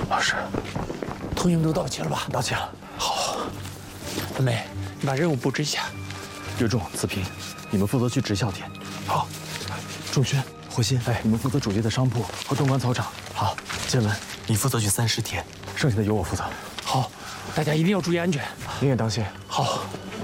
是。 通行都到齐了吧？ 到齐了。 好。文梅，你把任务布置一下。 岳仲、子平，你们负责去直校点。 好。 仲勋、火心，你们负责主街的商铺和东关操场。好。建文，你负责去3师田，剩下的由我负责。 好，大家一定要注意安全。 您也当心。 好。